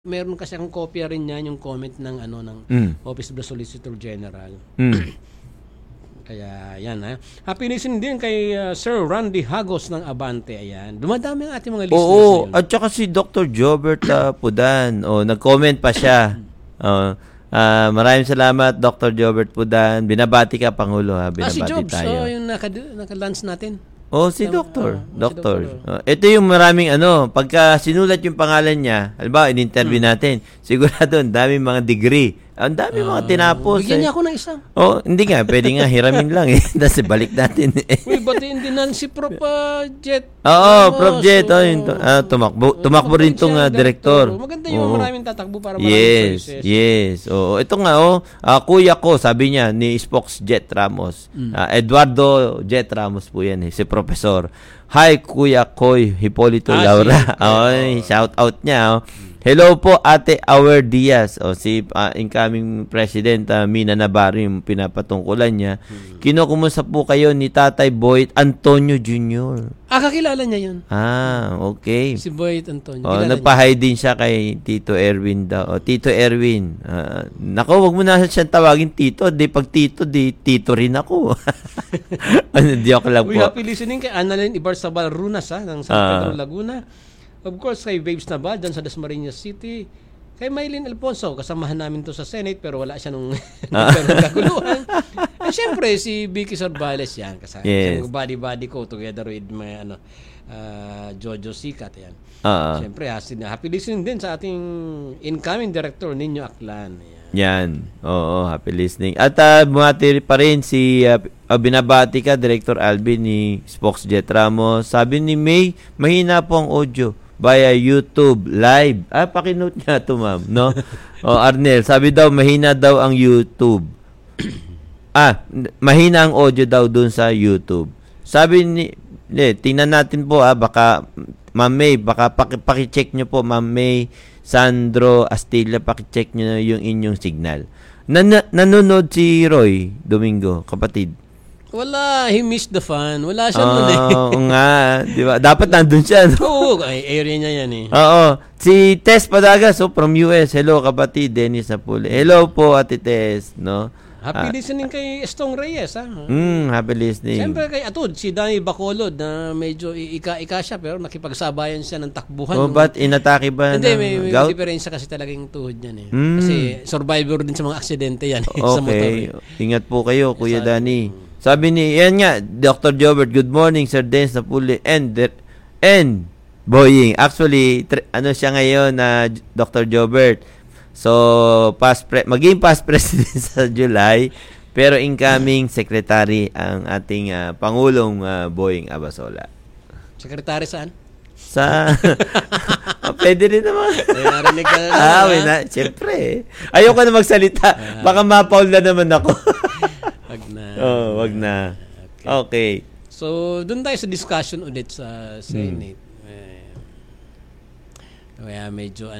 Meron kasi akong kopya rin niyan, yung comment ng Office of the Solicitor General. Kaya yan Happy listening din kay Sir Randy Hagos ng Abante. Ayan. Dumadami ang ating mga listeners. Oo, at saka si Dr. Jobert Pudan. Nag-comment pa siya. Maraming salamat Dr. Jobert Pudan. Binabati ka Pangulo Binabati si Jobs, tayo. yung naka-lunch natin. Si Doktor. Ito yung maraming pagka sinulat yung pangalan niya, halimbawa in-interview natin, sigurado ang daming mga degree. Ang daming mga tinapos. Bigyan niya ako ng isa. Hindi nga, pwede nga hiramin lang Tapos balik natin Uy, batiin din si Prof. Jet. Prof. Jet. Tumakbo rin tong direktor. Maganda yung maraming tatakbo para maraming choices. Yes. Ito nga, kuya ko, sabi niya, ni Spox Jet Ramos. Eduardo Jet Ramos po yan, si Professor. Hi, Kuya Koy Hipolito Laura. Shout out niya. Hello po, Ate Awer Diaz. Si incoming President Mina Navarro yung pinapatungkulan niya. Kinukumusta po kayo ni Tatay Boyd Antonio Jr.? Kakilala niya yun. Okay. Si Boyd Antonio. Nagpahay din siya kay Tito Erwin daw. Tito Erwin. Nako, wag mo na siyang tawagin Tito. Pag Tito, Tito rin ako. Joke lang po. Happy listening kay Annalyn Ibarzabal Runas ng San Pedro, Laguna. Of course, kay Babes Naba, dyan sa Dasmariñas City. Kay Maylin Alfonso, kasamahan namin to sa Senate, pero wala siya nung kaguluhan. Siyempre, si Vicky Sorbales yan. Kasama body ko together with my Jojo Sikat. Yan. Siyempre, happy listening din sa ating incoming director, Ninyo Aklan. Yan. Happy listening. At bumati pa rin si binabati ka, Director Alvin ni Spox Jet Ramos. Sabi ni May, mahina po ang audio via YouTube live. Pakinote niya ito, ma'am. No? Arnel, sabi daw, mahina daw ang YouTube. Mahina ang audio daw dun sa YouTube. Sabi ni, tingnan natin po, baka, Ma'am May, baka pakicheck nyo po, Ma'am May, Sandro Astilla, pakicheck nyo yung inyong signal. Nanonood si Roy Domingo, kapatid. Wala, he missed the fun. Wala siya nun Oo nga, di ba? Dapat nandun siya. No? Area niya yan Si Tess Padagas, from US. Hello, kapatid. Dennis Napuli. Hello po, Ate Tess. No? Happy listening kay Estong Reyes. Happy listening. Siyempre kay Atod, si Danny Bacolod na medyo ika siya pero nakipagsabayan siya ng takbuhan. Ba't inatake ba Hindi, may diferensya kasi talagang tuhod niyan Kasi survivor din sa mga aksidente yan sa motor. Okay, ingat po kayo, Kuya Danny. Sabi ni, yan nga, Dr. Jobert, good morning, Sir Dennis Napuli, and Boying. Actually, siya ngayon na Dr. Jobert. So, maging past president sa July, pero incoming secretary ang ating Pangulong Boying Abasola. Secretary saan? Pwede rin naman. Narinig ka na. Siyempre. Ayoko na magsalita. Baka mapaul na naman ako. Wag na. Okay. So, doon tayo sa discussion ulit sa Senate. Kaya medyo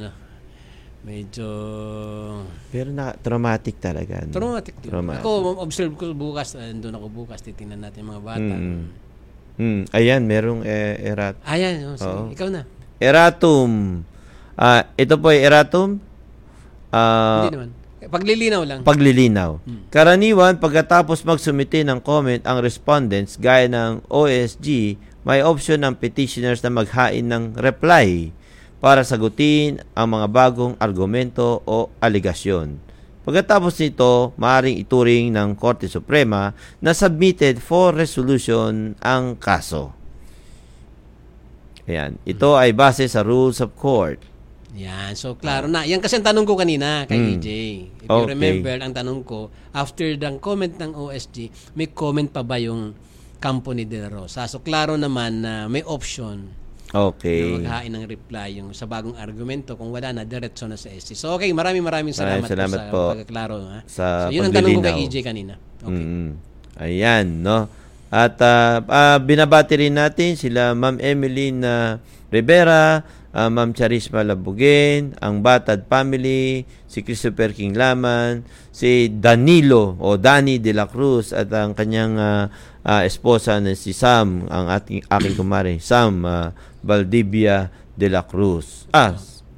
pero traumatic talaga. Traumatic. Ako, observe ko bukas. Doon ako bukas. Titingnan natin mga bata. Ayan, merong eratum. Ayan. Ikaw na. Eratum. Ito po ay eratum. Hindi naman. Paglilinaw lang. Karaniwan, pagkatapos magsumite ng comment ang respondents gaya ng OSG, may option ng petitioners na maghain ng reply para sagutin ang mga bagong argumento o aligasyon. Pagkatapos nito, maaaring ituring ng Korte Suprema na submitted for resolution ang kaso. Ayan. Ito ay base sa Rules of Court. Yan. So, klaro na. Yan kasi ang tanong ko kanina kay EJ. If you remember, ang tanong ko, after the comment ng OSG, may comment pa ba yung kampo ni De La Rosa? So, klaro naman na may option na maghain ng reply yung sa bagong argumento. Kung wala na, diretso na sa SC. So, okay. Maraming salamat po sa pagkaklaro. So, yun ang tanong ko kay EJ kanina. Okay. Ayan, no? At binabati rin natin sila Ma'am Emeline Rivera, Ma'am Charisma Labugin, ang Batad Family, si Christopher King Laman, si Danilo o Danny de la Cruz at ang kanyang esposa na si Sam, ang aking kumare, Sam Valdivia de la Cruz.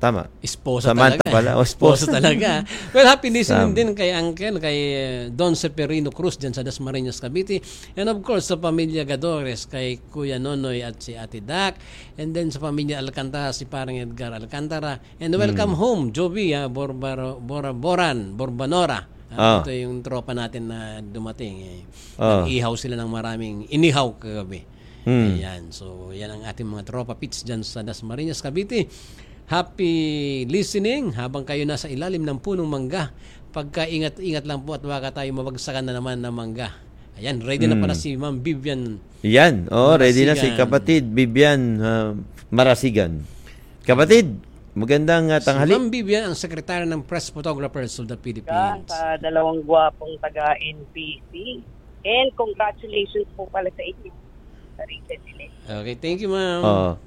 tama. Esposa Samantha talaga. pala. O, Esposa talaga. Well, happy listening Sam. din kay Uncle, kay Don Severino Cruz dyan sa Dasmariñas, Cavite. And of course, sa pamilya Gadores, kay Kuya Nonoy at si Ate Dak. And then sa pamilya Alcantara, si parang Edgar Alcantara. And welcome home, Joby, Borbanora. Ito yung tropa natin na dumating. Nag-ihaw sila ng maraming inihaw kagabi. Ayan. So, yan ang ating mga tropa pits dyan sa Dasmariñas, Cavite. Happy listening habang kayo nasa ilalim ng punong mangga. Pagka ingat lang po at baka tayo mabagsakan na naman ng mangga. Ayan, ready na pala si Ma'am Vivian. Yan, ready na si kapatid Vivian Marasigan. Kapatid, magandang tanghali. Si Ma'am Vivian, ang sekretary ng Press Photographers of the Philippines. Sa dalawang gwapong taga-NPC. And congratulations po pala sa inyo. Sa recent election. Okay, thank you, ma'am.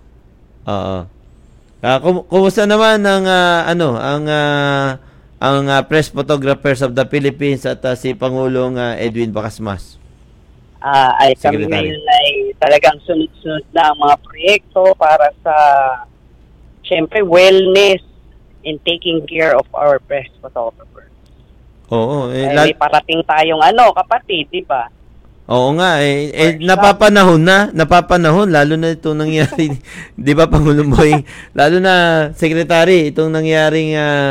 Kumusta naman ang Press Photographers of the Philippines at si Pangulong Edwin Bacasmas? Ay kami ngayon ay talagang sunod-sunod na ang mga proyekto para sa syempre wellness and taking care of our press photographers. Oo. May parating tayong kapatid, di ba? Oo nga, napapanahon, lalo na itong nangyari, di ba, Pangulong Boying, lalo na, Secretary, itong nangyaring,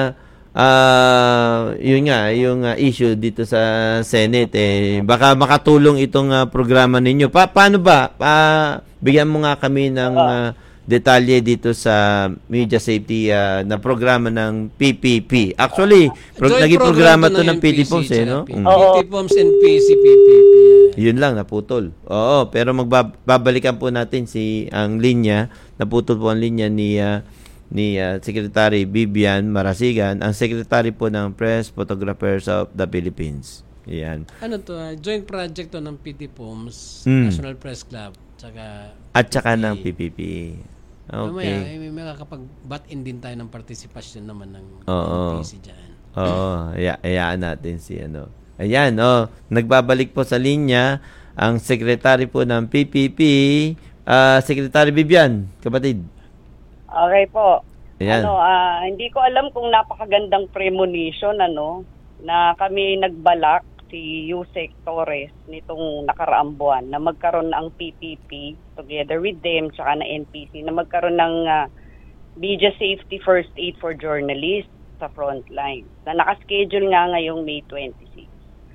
yung issue dito sa Senate, baka makatulong itong programa ninyo. Paano ba? Bigyan mo nga kami ng detalye dito sa media safety na programa ng PPP. Actually, naging programa to ng PDPOMS, no? PDPOMS and PCPP. Yun lang, naputol. Oo, pero magbabalikan po natin ang linya, naputol po ang linya ni Secretary Vivian Marasigan, ang Secretary po ng Press Photographers of the Philippines. Yan. Ano to? Joint project to ng PDPOMS, National Press Club, at saka ng PPP. Okay. May makakapag-butt-in din tayo ng participation naman ng NPC dyan. Hayaan natin si Ayan, nagbabalik po sa linya ang Secretary po ng PPP, Secretary Vivian, kapatid. Okay po. Ayan. Hindi ko alam kung napakagandang premonition na kami nagbalak si Yusek Torres nitong nakaraang buwan na magkaroon ng PPP together with them tsaka na NPC na magkaroon ng media safety first aid for journalists sa frontline na nakaschedule nga ngayong May 26.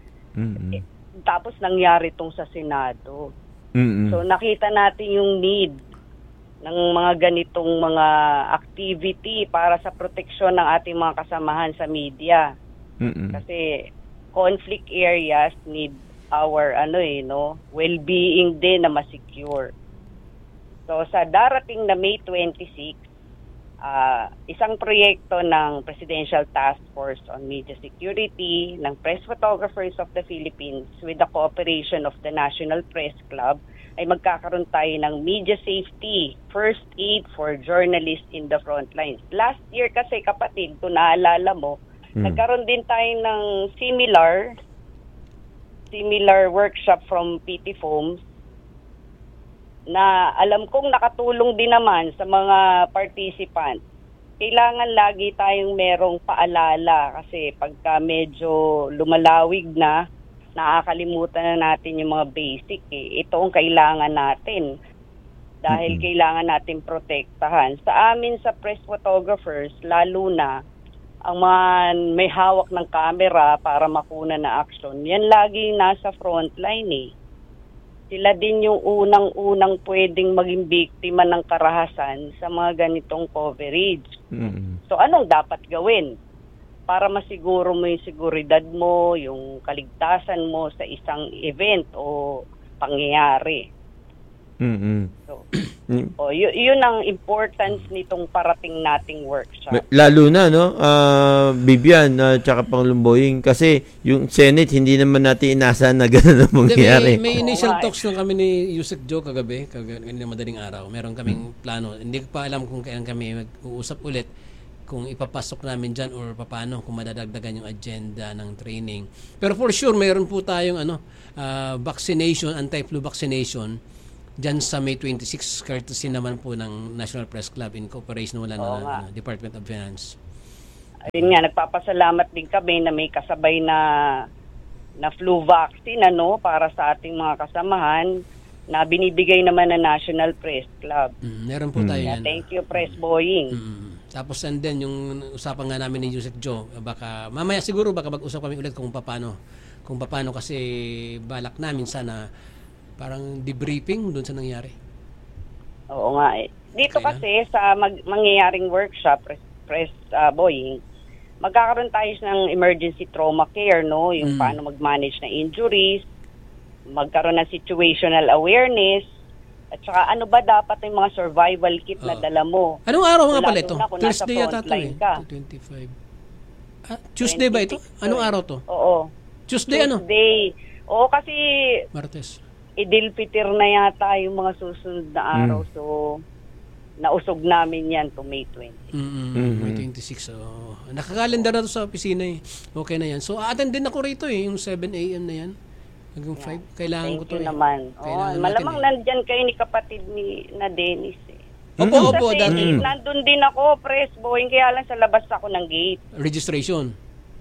Tapos nangyari itong sa Senado. So nakita natin yung need ng mga ganitong mga activity para sa proteksyon ng ating mga kasamahan sa media. Kasi conflict areas need our well-being din na ma-secure. So sa darating na May 26, isang proyekto ng Presidential Task Force on Media Security ng Press Photographers of the Philippines with the cooperation of the National Press Club ay magkakaroon tayo ng media safety first aid for journalists in the front lines. Last year kasi, kapatid, kung naalala mo, nagkaroon din tayo ng similar workshop from PTFOMS na alam kong nakatulong din naman sa mga participants. Kailangan lagi tayong merong paalala kasi pagka medyo lumalawig na, nakakalimutan na natin yung mga basic. Ito ang kailangan natin dahil kailangan natin protektahan. Sa amin sa press photographers, lalo na ang mga may hawak ng camera para makuna na action, yan lagi nasa frontline Sila din yung unang-unang pwedeng maging biktima ng karahasan sa mga ganitong coverage. So anong dapat gawin para masiguro mo yung seguridad mo, yung kaligtasan mo sa isang event o pangyayari? So, yun ang importance nitong parating nating workshop. Lalo na, Vivian, tsaka Pangulong Boying, kasi yung Senate, hindi naman natin inaasahan na gano'n ang mangyayari. May initial talks na kami ni Yusek Joe kagabi madaling araw. Meron kaming plano. Hindi ko pa alam kung kailan kami mag-uusap ulit kung ipapasok namin dyan or paano, kung madadagdagan yung agenda ng training. Pero for sure, mayroon po tayong vaccination, anti-flu vaccination Diyan sa May 26, courtesy naman po ng National Press Club in cooperation wala Oo nga. na Department of Finance. Ayun nga, nagpapasalamat din kami na may kasabay na flu vaccine para sa ating mga kasamahan na binibigay naman ng National Press Club. Meron po tayo yan. Thank you, Press Boying. Tapos and then yung usapan nga namin ni Yusek Joe, baka mamaya siguro mag-usap kami ulit kung paano kasi balak namin sana parang debriefing doon sa nangyari. Oo nga eh. Dito Okay kasi sa mangyayaring workshop, Press Boying, magkakaroon tayo ng emergency trauma care, yung paano mag-manage na injuries, magkaroon ng situational awareness, at saka ano ba dapat yung mga survival kit na dala mo. Anong araw nga Lalo pala ito? na kung nasa Thursday yata ito frontline eh. ka. 25. Tuesday ba ito? 26 Anong araw to? Oo. Tuesday ano? Tuesday. Oo, kasi Martes. Idil Fitr na yata yung mga susunod na araw. So, nausog namin yan to May 20. May 26. Oh. Nakakalendar na to sa opisina eh. Okay na yan. So, attend din ako rito eh. Yung 7 a.m. na yan. Hanggang 5. Kailangan ko Thank to you eh. naman. Kailangan Malamang natin nandyan kayo ni kapatid na Dennis eh. Opo, Kasi dati. nandun din ako, Press Boying, kaya lang sa labas ako ng gate. Registration.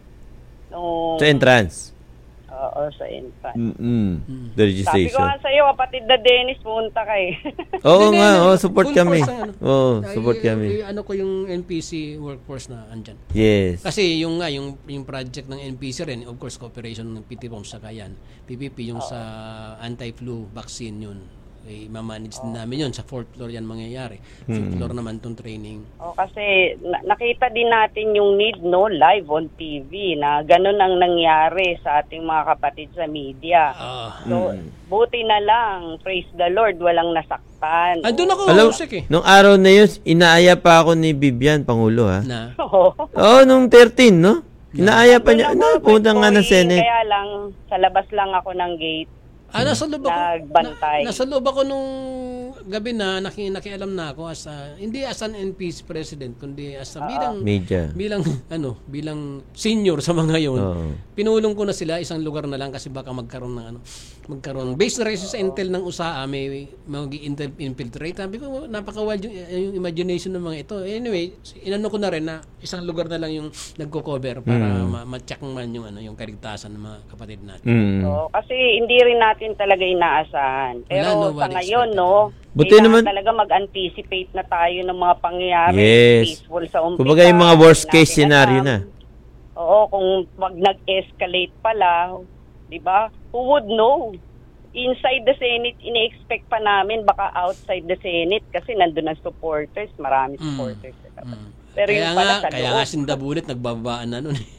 Nung, Sa entrance. Oo, sa entrance. The Sabi ko registration. nga sa'yo, kapatid na Dennis, punta ka eh. Oo Hindi, nga, hindi. support Full kami. force ang ano. Support kami. Ano ko yung NPC workforce na andyan. Yes. Kasi yung project ng NPC rin, of course, cooperation ng PT Bombs sa Kayan. PPP yung sa anti-flu vaccine yun. Mamanage din namin yun. Sa 4th floor yan mangyayari. 5th floor naman tong training. Kasi nakita din natin yung need live on TV na ganun ang nangyari sa ating mga kapatid sa media. So, buti na lang, praise the Lord, walang nasaktan. Andun ako, Alam, Usek eh. nung araw na yun, inaaya pa ako ni Vivian, Pangulo ha. Na? Oo, nung 13, no? Inaaya pa niya. Punta nga ng Senate. Kaya lang, sa labas lang ako ng gate. Nasa loob ako. Nagbantay. Nasa loob ako nung gabi na nakialam na ako hindi as an NPC president kundi as bilang Media. bilang senior sa mga yon. Pinulong ko na sila isang lugar na lang kasi baka magkaroon based na rin sa intel ng USAA may mag-infiltrate. Sabi ko napaka-wild yung imagination ng mga ito. Anyway, inano ko na rin na isang lugar na lang yung nagko-cover para ma-check man yung kaligtasan ng mga kapatid natin. So, kasi hindi rin natin talaga inaasahan. Pero sa ngayon, Buti naman talaga mag-anticipate na tayo ng mga pangyayari. Yes. Peaceful sa umpisa. Kumbaga yung mga worst case scenario na. Oo, kung wag nag-escalate pala, di ba? Who would know? Inside the Senate, ine-expect pa namin baka outside the Senate kasi nandun ang supporters, marami supporters. Pero yung pala sa kaya loob. nga sindabulit nagbabaan na nun eh.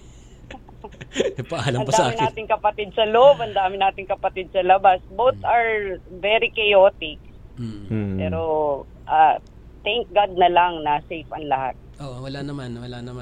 Paalam Ang pa sa dami akin. nating kapatid sa loob, ang dami nating kapatid sa labas. Both are very chaotic. Pero thank God na lang na safe ang lahat. Wala naman.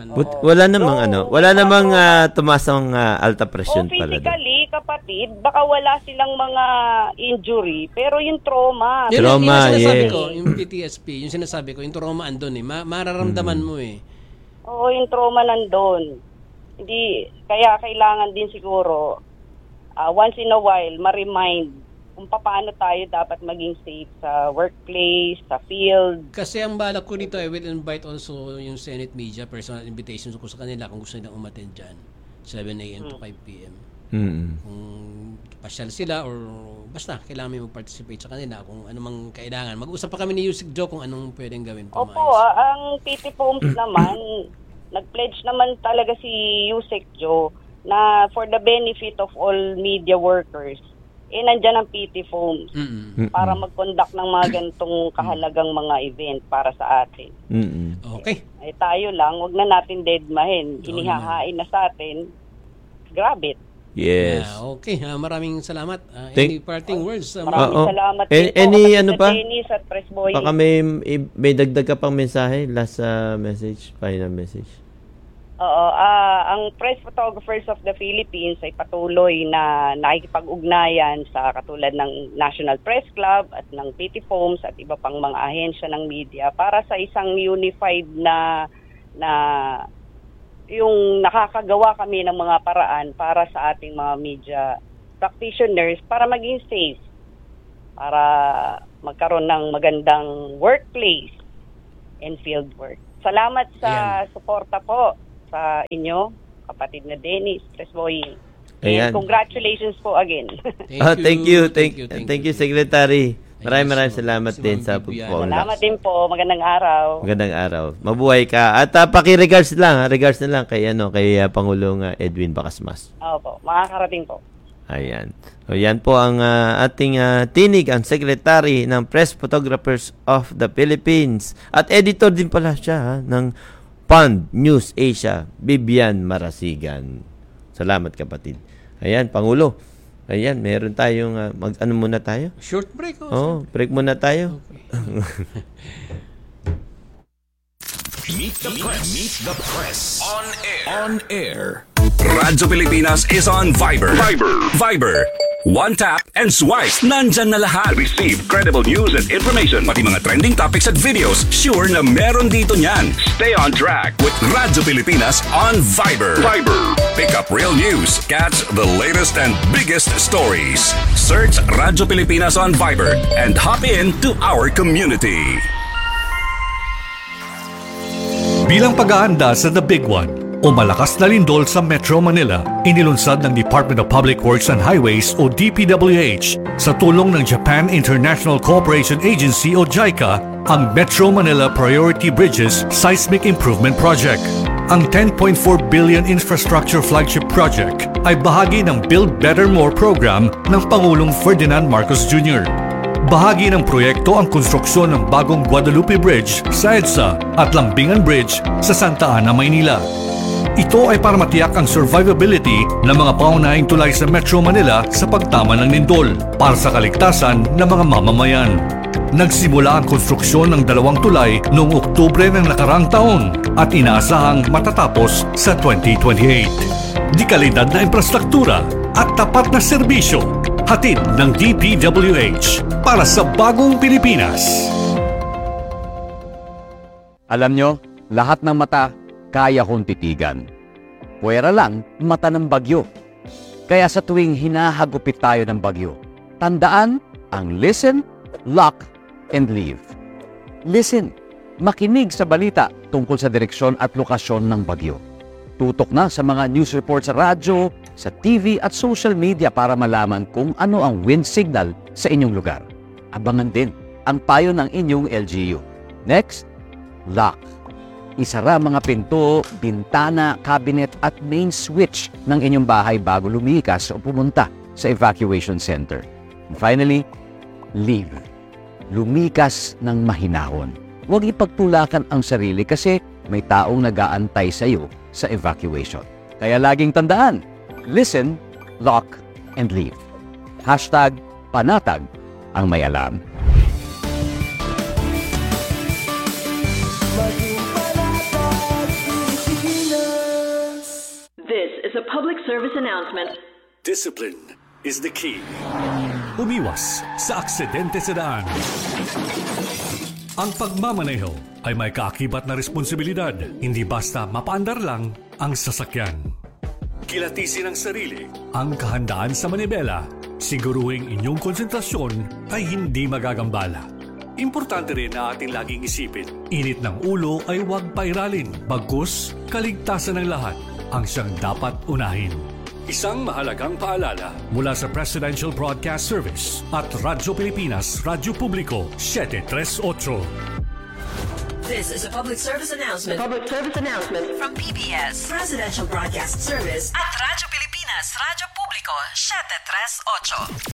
Wala namang tumaas ang alta presyon pala. Physically, kapatid, baka wala silang mga injury, pero yung trauma. Yung sinasabi ko, yung PTSP, yung sinasabi ko, yung trauma andun eh. Mararamdaman mo eh. Oo, yung trauma nandun. Hindi, kaya kailangan din siguro, once in a while, ma-remind kung paano tayo dapat maging safe sa workplace, sa field. Kasi ang balak ko dito, I will invite also yung Senate media, personal invitations ko sa kanila kung gusto nilang umattend dyan. 7 a.m. to 5 p.m. Kung pasyal sila or basta, kailangan may mag-participate sa kanila kung anumang kailangan. Mag-usap pa kami ni Yusek Joe kung anong pwedeng gawin. Opo, ang PT Foams naman, nag-pledge naman talaga si Yusek Joe na for the benefit of all media workers, nandyan ang PT Foams para mag-conduct ng mga ganitong kahalagang mga event para sa atin. Okay. Tayo lang, wag na natin deadmahin. Inihahain na sa atin. Grab it. Yes. Okay. Maraming salamat. Any parting words? Maraming salamat Dennis at Press Boy. Baka may dagdag ka pang mensahe? Last message? Final message? Oo, ang Press Photographers of the Philippines ay patuloy na nakikipag-ugnayan sa katulad ng National Press Club at ng PT Foams at iba pang mga ahensya ng media para sa isang unified na yung nakakagawa kami ng mga paraan para sa ating mga media practitioners para maging safe, para magkaroon ng magandang workplace and field work. Salamat sa suporta po sa inyo, kapatid na Dennis, Presboy. And congratulations po again. Thank you, Secretary. Maraming salamat din sa pagpapaulat. Salamat din po. Magandang araw. Magandang araw. Mabuhay ka. At paki-regards na lang kay Pangulong Edwin Bacasmas. Opo, makakarating po. Ayan. So, yan po ang ating tinig, ang Secretary ng Press Photographers of the Philippines. At editor din pala siya ng Pond News Asia, Bibian Marasigan. Salamat, kapatid. Ayan, Pangulo. Ayan, meron tayong ano muna tayo? Short break. Break muna tayo. Okay. Meet the press. On air. Radyo Pilipinas is on Viber. One tap and swipe. Nandyan na lahat. Receive credible news and information. Pati mga trending topics at videos. Sure na meron dito niyan. Stay on track with Radyo Pilipinas on Viber. Pick up real news. Catch the latest and biggest stories. Search Radyo Pilipinas on Viber and hop in to our community. Bilang pag-aanda sa The Big One o malakas na lindol sa Metro Manila, inilunsad ng Department of Public Works and Highways o DPWH sa tulong ng Japan International Cooperation Agency o JICA ang Metro Manila Priority Bridges Seismic Improvement Project. Ang 10.4 billion infrastructure flagship project ay bahagi ng Build Better More program ng Pangulong Ferdinand Marcos Jr. Bahagi ng proyekto ang konstruksyon ng bagong Guadalupe Bridge sa EDSA at Lambingan Bridge sa Santa Ana, Maynila. Ito ay para matiyak ang survivability ng mga pangunahing tulay sa Metro Manila sa pagtama ng lindol para sa kaligtasan ng mga mamamayan. Nagsimula ang konstruksyon ng 2 tulay noong Oktubre ng nakarang taon at inaasahang matatapos sa 2028. Di kalidad na infrastruktura at tapat na serbisyo, hatid ng DPWH para sa bagong Pilipinas. Alam nyo, lahat ng mata kaya kong titigan. Puwera lang mata ng bagyo. Kaya sa tuwing hinahagupit tayo ng bagyo, tandaan ang listen, lock, and leave. Listen, makinig sa balita tungkol sa direksyon at lokasyon ng bagyo. Tutok na sa mga news report sa radyo, sa TV at social media para malaman kung ano ang wind signal sa inyong lugar. Abangan din ang payo ng inyong LGU. Next, lock. Isara mga pinto, bintana, cabinet at main switch ng inyong bahay bago lumikas o pumunta sa evacuation center. And finally, leave. Lumikas ng mahinahon. Huwag ipagtulakan ang sarili kasi may taong nag-aantay sa iyo sa evacuation. Kaya laging tandaan, listen, lock, and leave. #panatag ang may alam. This is a public service announcement. Discipline is the key. Umiwas sa aksidente sa daan. Ang pagmamaneho ay may kaakibat na responsibilidad, hindi basta mapaandar lang ang sasakyan. Kilatisin ang sarili, ang kahandaan sa manibela, siguruhing inyong konsentrasyon ay hindi magagambala. Importante rin na ating laging isipin, init ng ulo ay huwag pairalin, bagkus kaligtasan ng lahat ang siyang dapat unahin. Isang mahalagang paalala mula sa Presidential Broadcast Service at Radyo Pilipinas, Radyo Publiko 738. This is a public service announcement. Public service announcement from PBS, Presidential Broadcast Service at Radyo Pilipinas, Radyo Publiko 738.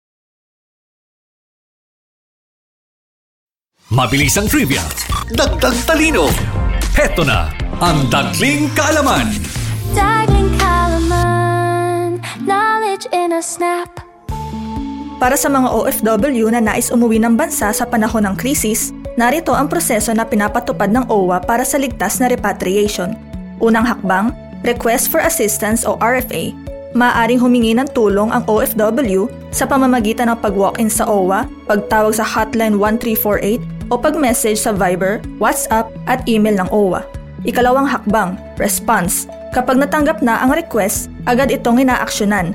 Mabilis ang trivia, dagdag talino. Heto na ang Dagling Kaalaman. Dagling Kaalaman, knowledge in a snap. Para sa mga OFW na nais umuwi ng bansa sa panahon ng krisis, narito ang proseso na pinapatupad ng OWA para sa ligtas na repatriation. Unang hakbang, Request for Assistance o RFA. Maaaring humingi ng tulong ang OFW sa pamamagitan ng pag-walk-in sa OWA, pagtawag sa hotline 1348 o pag-message sa Viber, WhatsApp at email ng OWA. Ikalawang hakbang, Response. Kapag natanggap na ang request, agad itong inaaksyonan.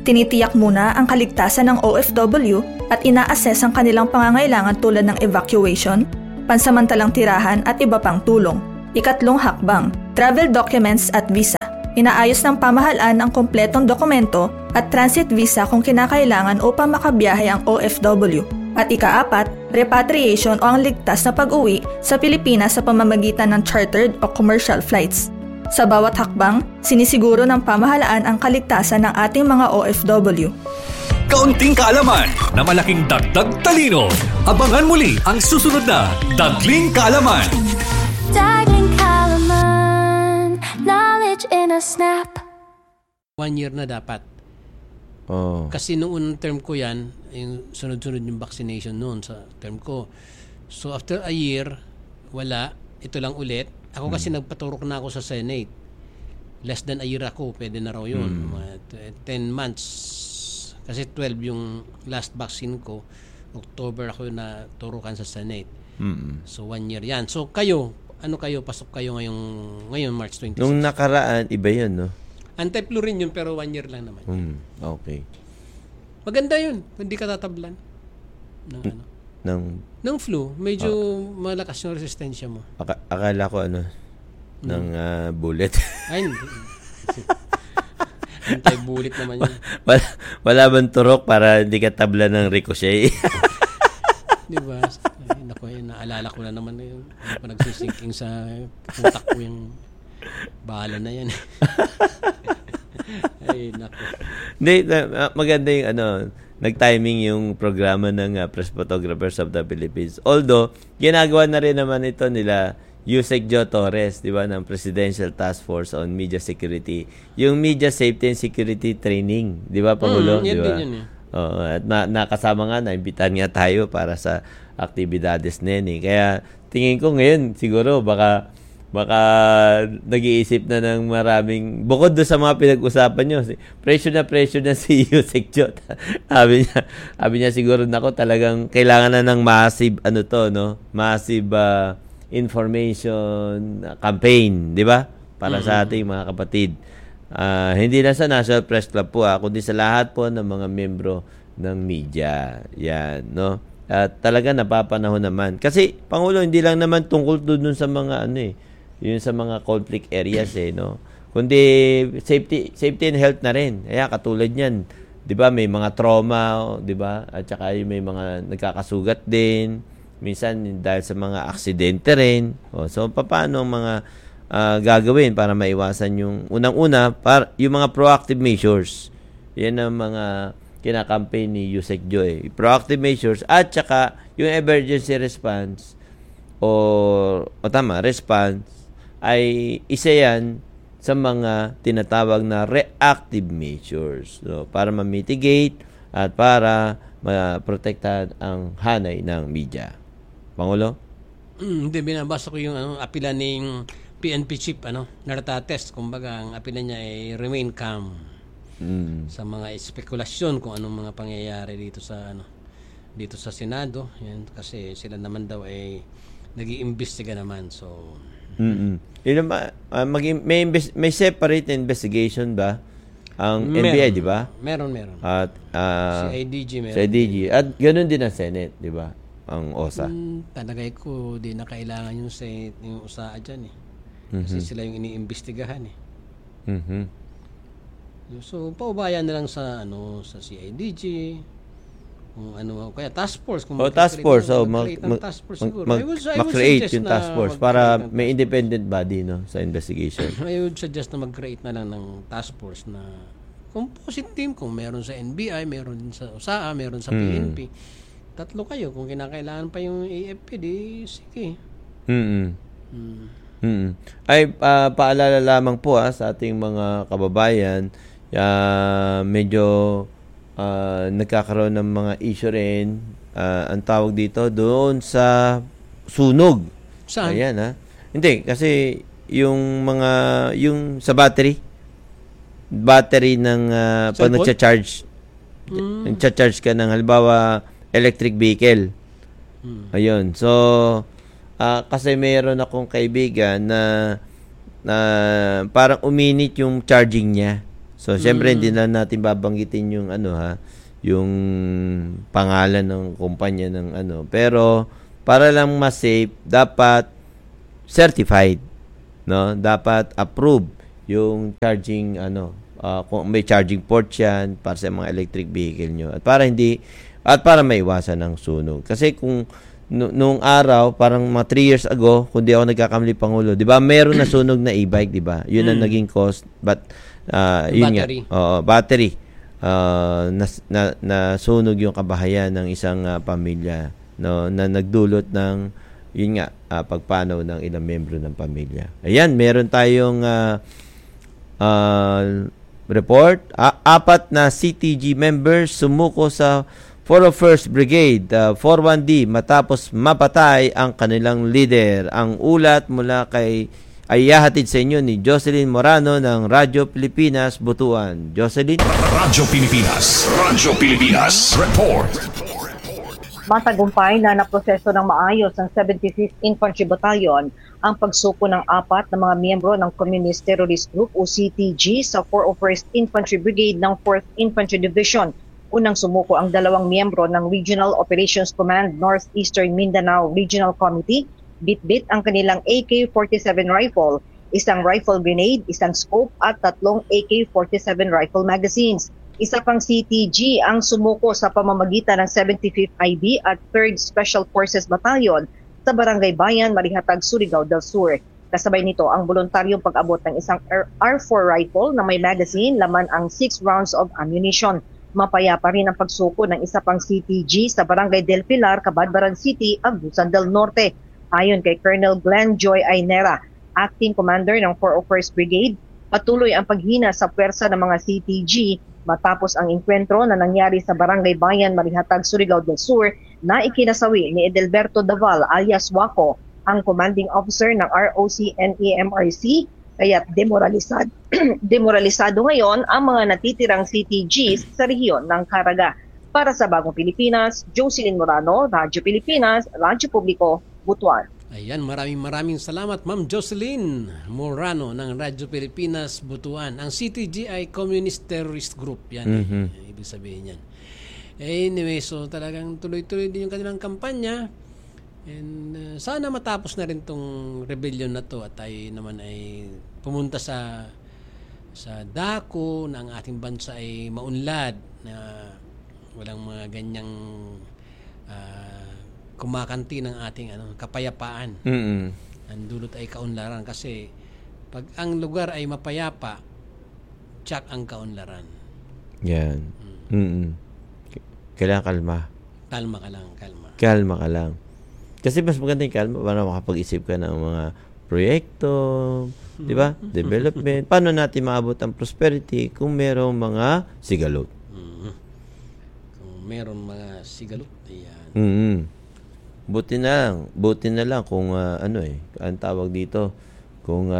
Tinitiyak muna ang kaligtasan ng OFW at ina-assess ang kanilang pangangailangan tulad ng evacuation, pansamantalang tirahan at iba pang tulong. Ikatlong hakbang, travel documents at visa. Inaayos ng pamahalaan ang kompletong dokumento at transit visa kung kinakailangan upang makabiyahe ang OFW. At ika-apat, repatriation o ang ligtas na pag-uwi sa Pilipinas sa pamamagitan ng chartered o commercial flights. Sa bawat hakbang, sinisiguro ng pamahalaan ang kaligtasan ng ating mga OFW. Kaunting kaalaman na malaking dagdag talino. Abangan muli ang susunod na Dagling Kaalaman. Dagling Kaalaman, knowledge in a snap. 1 year na dapat. Kasi noong unang term ko yan, yung sunod-sunod yung vaccination noon sa term ko. So after a year, wala. Ito lang ulit. Ako kasi nagpaturok na ako sa Senate. Less than a year ako, pwede na raw yun. 10 months. Kasi 12 yung last vaccine ko. October ako na turukan sa Senate. So 1 year yan. So kayo, ano kayo? Pasok kayo ngayon March 26. Nung nakaraan, iba yun, no? Anti-flu rin yun, pero 1 year lang naman. Okay. Maganda yun. Hindi ka tatablan. Ng flu. Medyo malakas yung resistensya mo. Akala ko ng bullet. Ay, hindi. Anti-bullet naman yun. Wala bang turok para hindi ka tabla ng ricochet? Diba? Ay, naku, naalala ko na naman yun. Ano pa nagsisinking sa utak ko yung bahala na yan. Ay, naku. Hindi, maganda yung nag-timing yung programa ng Press Photographers of the Philippines. Although, ginagawa na rin naman ito nila Yusek Joe Torres, di ba, ng Presidential Task Force on Media Security. Yung Media Safety and Security Training, di ba, Pangulo? Yan diba? din yun. At nakasama nga, naimbitan nga tayo para sa aktibidades nene. Kaya tingin ko ngayon, siguro baka nag-iisip na ng maraming, bukod doon sa mga pinag-usapan nyo, pressure na si Yusek Joe. Sabi niya siguro, nako, talagang kailangan na ng massive, massive information campaign, di ba? Para sa ating mga kapatid. Hindi na sa National Press Club po, kundi sa lahat po ng mga membro ng media. Yan, no? At talaga napapanahon naman. Kasi, Pangulo, hindi lang naman tungkol doon sa mga yun sa mga conflict areas no. Kundi safety and health na rin. Kaya katulad niyan, 'di ba, may mga trauma, 'di ba? At saka may mga nagkakasugat din. Minsan dahil sa mga aksidente rin. So paano ang mga gagawin para maiwasan yung unang-una para yung mga proactive measures. Yan ang mga kinakampaign ni Yusek Joe. Proactive measures at saka yung emergency response response ay isa yan sa mga tinatawag na reactive measures. So, para ma-mitigate at para ma-protektahan ang hanay ng media. Pangulo? Hindi, binabasa ko yung apila ng PNP chief, Narata-test. Kumbaga, ang apila niya ay remain calm sa mga spekulasyon kung anong mga pangyayari dito sa Senado. Yan, kasi sila naman daw ay nag-iimbestiga naman. So, may separate investigation ba ang NBI, di ba? Meron. At CIDG meron. CIDG. At ganoon din ang Senate, di ba? Ang OSA. Talagay ko, di na kailangan yung Senate, yung OSA dyan Kasi sila yung iniimbestigahan So, paubayan na lang sa CIDG. Kaya task force. Task force. Task force siguro. Ma-create yung task force para may independent body sa investigation. I would suggest na mag-create na lang ng task force na composite team. Kung meron sa NBI, meron din sa OSA, meron sa PNP. Tatlo kayo. Kung kinakailangan pa yung AFP, di sige. Ay, paalala lamang po sa ating mga kababayan, medyo nagkakaroon ng mga issue rin, ang tawag dito doon sa sunog. Saan? Ayan Hindi, kasi yung sa battery ng pag nagcha-charge ka ng halimbawa electric vehicle. Ayun. So, kasi mayroon akong kaibigan na parang uminit yung charging niya. So, syempre, hindi na natin babanggitin yung yung pangalan ng kumpanya ng Pero, para lang mas safe, dapat certified, no? Dapat approved yung charging, kung may charging port yan para sa mga electric vehicle nyo. At para maiwasan ng sunog. Kasi kung noong araw, parang mga 3 years ago, kung di ako nagkakamali, Pangulo, di ba, meron na sunog na e-bike, di ba? Yun ang naging cost. But, yun battery. Battery. Nasunog yung kabahayan ng isang pamilya, no, na nagdulot ng, yun nga, pagpanaw ng ilang membro ng pamilya. Ayan, meron tayong report. 4 na CTG members sumuko sa 401st Brigade 41D matapos mapatay ang kanilang leader. Ang ulat mula ay ihahatid sa inyo ni Jocelyn Morano ng Radyo Pilipinas, Butuan. Jocelyn? Radyo Pilipinas Report. Matagumpay na naproseso ng maayos ng 75th Infantry Battalion ang pagsuko ng 4 na mga miyembro ng Communist Terrorist Group o CTG sa 401st Infantry Brigade ng 4th Infantry Division. Unang sumuko ang 2 miyembro ng Regional Operations Command Northeastern Mindanao Regional Committee. Bit-bit ang kanilang AK-47 rifle, isang rifle grenade, isang scope at 3 AK-47 rifle magazines. Isa pang CTG ang sumuko sa pamamagitan ng 75th IB at 3rd Special Forces Battalion sa Barangay Bayan, Marihatag, Surigao del Sur. Kasabay nito ang voluntaryong pag-abot ng isang R4 rifle na may magazine, laman ang 6 rounds of ammunition. Mapayapa rin ang pagsuko ng isa pang CTG sa Barangay del Pilar, Cabadbaran City, Agusan del Norte. Ayon kay Colonel Glenn Joy Ainera, Acting Commander ng 401st Brigade, patuloy ang paghina sa pwersa ng mga CTG matapos ang enkwentro na nangyari sa Barangay Bayan, Marihatag, Surigao del Sur na ikinasawi ni Edelberto Daval alias Waco, ang commanding officer ng ROC-NEMRC, kaya't demoralisado ngayon ang mga natitirang CTGs sa rehiyon ng Caraga. Para sa Bagong Pilipinas, Jocelyn Morano, Radyo Pilipinas, Radyo Publiko, Butuan. Ayan, maraming salamat, Ma'am Jocelyn Morano ng Radyo Pilipinas, Butuan. Ang CTG ay Communist Terrorist Group. Yan, ibig sabihin yan. Anyway, so talagang tuloy-tuloy din yung kanilang kampanya. And sana matapos na rin tong rebellion na to at tayo naman ay pumunta sa dako na ang ating bansa ay maunlad na walang mga ganyang kumakanti ng ating kapayapaan. Ang dulot ay kaunlaran kasi pag ang lugar ay mapayapa, tsak ang kaunlaran. Yan. Kailangan kalma. Kalma ka lang. Kasi mas maganda yung kalma para makapag-isip ka ng mga proyekto, di ba? Development. Paano natin maabot ang prosperity kung merong mga sigalot? Kung merong mga sigalot, ayan. Buti na lang kung ang tawag dito, kung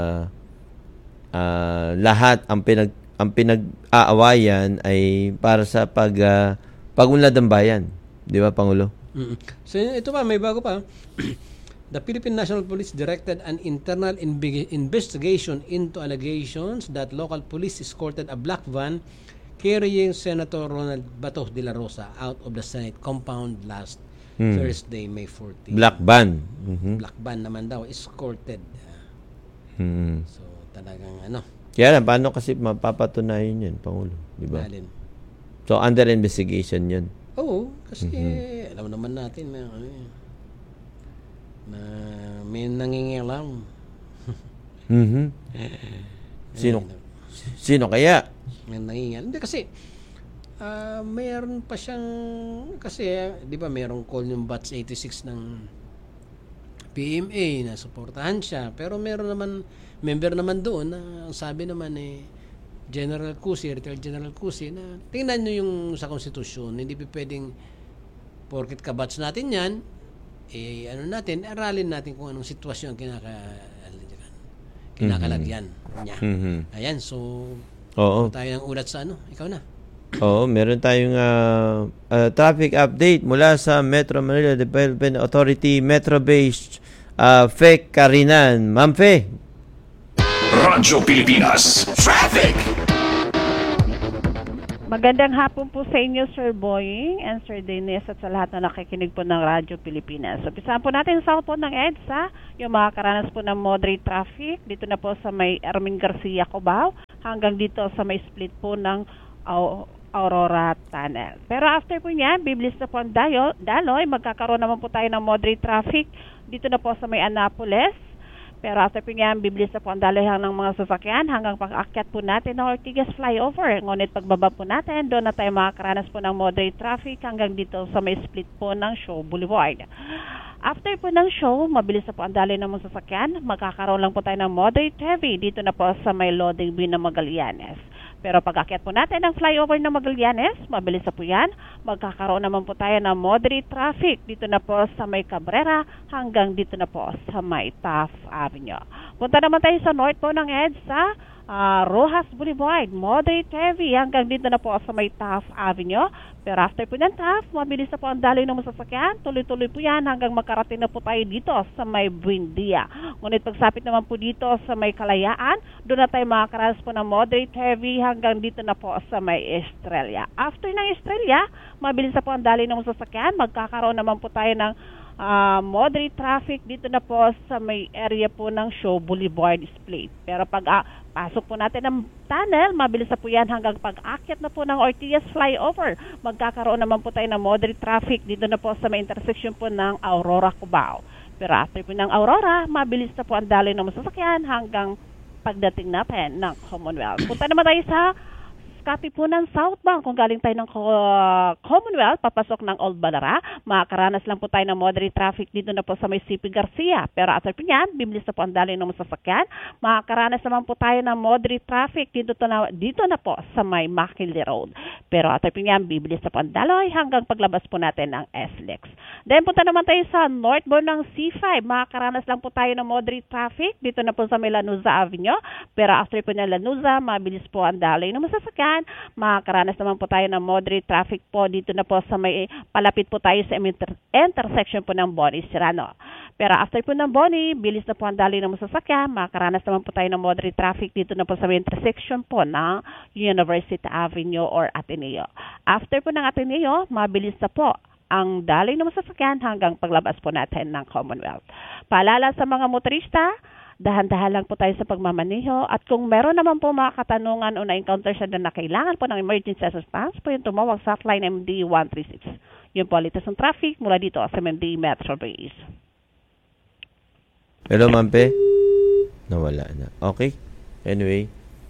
lahat ang pinag-aawayan ay para sa pag-unlad ng bayan. Di ba, Pangulo? So ito pa, may bago pa. The Philippine National Police directed an internal investigation into allegations that local police escorted a black van carrying Senator Ronald Bato de la Rosa out of the Senate compound last Thursday, May 14. Black van. Black van naman daw, escorted. So talagang Kaya lang, paano kasi mapapatunayan yan, Pangulo? Di ba? So under investigation yan. Oo, kasi alam naman natin na may nangingialam. Sino kaya? May nangingialam. Hindi kasi mayroon pa siyang kasi di ba mayroong call yung Batch 86 ng PMA na suportahan siya, pero mayroon naman member naman doon na sabi naman General Cusi, Retired General Cusi, na tingnan nyo yung sa konstitusyon, hindi pwedeng porket kabatch natin yan, aralin natin kung anong sitwasyon ang kinakalagyan niya. Ayan, so tayo ng ulat sa ikaw na. Oo, meron tayong traffic update mula sa Metro Manila Development Authority Metro Base Fe Carinan. Ma'am Fe. Radyo Pilipinas Traffic. Magandang hapon po sa inyo, Sir Boying and Sir Dennis at sa lahat na nakikinig po ng Radyo Pilipinas. So, pisahan po natin sa po ng EDSA, yung mga karanas po ng moderate traffic dito na po sa may Ermin Garcia, Cubao, hanggang dito sa may split po ng Aurora Tunnel. Pero after po niyan, biblis na po ang daloy, magkakaroon naman po tayo ng moderate traffic dito na po sa may Annapolis. Pero after po niyan, biblis na po ang daloy ng mga sasakyan hanggang pag-akyat po natin ng Ortigas Flyover. Ngunit pagbaba po natin, doon na tayo makakaranas po ng moderate traffic hanggang dito sa may split po ng Shaw Boulevard. After po ng show, mabilis na po ang daloy ng mga sasakyan. Magkakaroon lang po tayo ng moderate heavy dito na po sa may loading bay ng Magallanes. Pero pag-akyat po natin ang flyover ng Magallanes, mabilis na po yan. Magkakaroon naman po tayo ng moderate traffic dito na po sa may Cabrera hanggang dito na po sa may Taft Avenue. Punta naman tayo sa north po ng EDSA. Rojas Boulevard, moderate heavy hanggang dito na po sa may Taft Avenue. Pero after po ng Taft, mabilis na po ang daloy ng masasakyan. Tuloy-tuloy po yan hanggang makarating na po tayo dito sa may Buendia. Ngunit pagsapit naman po dito sa may Kalayaan, doon na tayo makakaranas po ng moderate heavy hanggang dito na po sa may Estrella. After ng Estrella, mabilis na po ang daloy ng masasakyan. Magkakaroon naman po tayo ng moderate traffic dito na po sa may area po ng Shaw Boulevard split. Pero pag pasok po natin ng tunnel, mabilis na po yan hanggang pag-akyat na po ng Ortigas Flyover. Magkakaroon naman po tayo ng moderate traffic dito na po sa may intersection po ng Aurora, Cubao. Pero after po ng Aurora, mabilis na po ang daloy ng masasakyan hanggang pagdating natin ng Commonwealth. Punta naman tayo sa copy po ng southbound kung galing tayo ng Commonwealth papasok ng Old Balara. Makakaranas lang po tayo ng moderate traffic dito na po sa may CP Garcia. Pero after po yan, biblis na po ang daloy ng masasakyan. Makakaranas naman po tayo ng moderate traffic dito na po sa may McKinley Road. Pero after po yan, biblis na po ang daloy hanggang paglabas po natin ng SLEX. Then punta naman tayo sa northbound ng C5. Makakaranas lang po tayo ng moderate traffic dito na po sa may Lanuza Avenue. Pero after po ng Lanuza, mabilis po ang daloy ng masasakyan. Makakaranas naman po tayo ng moderate traffic po dito na po sa may palapit po tayo sa intersection po ng Bonnie Serrano. Pero after po ng Bonnie, bilis na po ang daloy ng masasakyan. Makakaranas naman po tayo ng moderate traffic dito na po sa may intersection po ng University Avenue or Ateneo. After po ng Ateneo, mabilis na po ang daloy ng masasakyan hanggang paglabas po natin ng Commonwealth. Paalala sa mga motorista, dahan-dahan lang po tayo sa pagmamaneho at kung meron naman po mga katanungan o na-encounter siya na kailangan po ng emergency assistance po yung tumawag sa hotline MD 136. Yung po litas ng traffic mula dito sa MD Metro Base. Hello, Mampe? Nawala na. Okay. Anyway.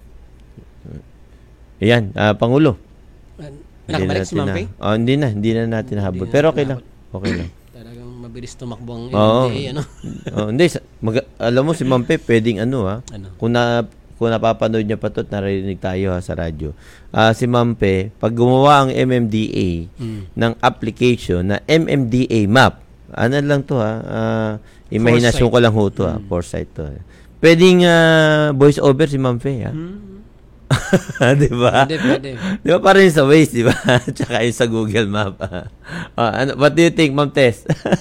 Ayan, Pangulo. Nakabalik si Mampe? Hindi na natin habol. Pero okay lang. Okay lang. Mabilis tumakbo ang MMDA, ano? Hindi, alam mo si Mampe, pwedeng kung napapanood niya pa to at narinig tayo sa radyo. Si Mampe, pag gumawa ang MMDA ng application na MMDA map, ano lang to imahinasyon ko lang ho to foresight to. Pwedeng voice over si Mampe, di ba? Pwede. Di ba parang sa Waze, di ba? Tsaka yung sa Google Map. What do you think, Ma'am Tess?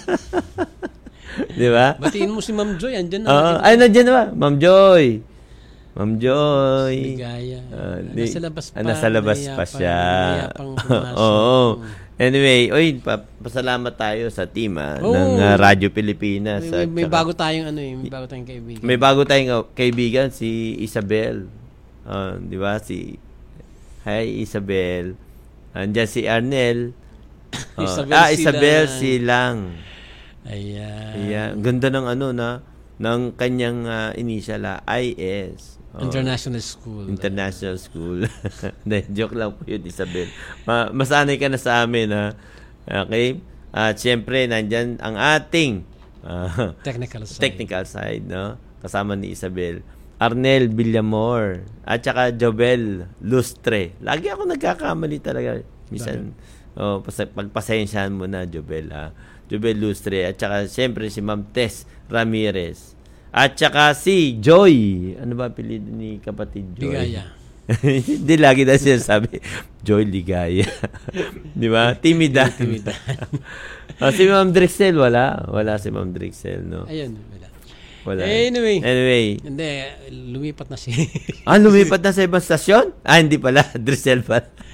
Di ba? Batiin mo si Ma'am Joy, andyan na. Nandiyan na ba? Ma'am Joy. Ma'am Joy. Ligaya. Nasa labas pa siya. Oo. Anyway, pasalamat tayo sa team ng Radyo Pilipinas. May bago tayong kaibigan. May bago tayong kaibigan, si Isabel. Di ba? Hi, Isabel. Andiyan si Arnel. Isabel Silang. Ayan. Ganda ng ng kanyang initial, IS. International School. Joke lang po yun, Isabel. Masanay ka na sa amin, Okay? At syempre, nandyan ang ating technical side, no? Kasama ni Isabel. Arnel Villamor at saka Jobel Lustre. Lagi ako nagkakamali talaga. Minsan, pagpasensyahan mo na, Jobel. Jobel Lustre. At saka, siyempre, si Ma'am Tess Ramirez. At saka si Joy. Ano ba apelido ni kapatid Joy? Ligaya. Hindi lagi na siya sabi, Joy Ligaya. Di ba? Timida. Si Ma'am Drixel, wala. Wala si Ma'am Drixel, no? Ayun, wala. Anyway. Hindi, lumipat na siya. Lumipat na sa ibang stasyon? Hindi pala. Drixel pala.